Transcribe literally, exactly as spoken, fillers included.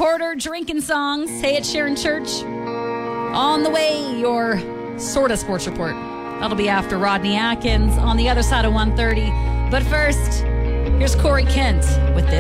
Reporter, drinking songs. Hey, it's Sharon Church. On the way, your sort of sports report. That'll be after Rodney Atkins on the other side of one thirty. But first, here's Corey Kent with this.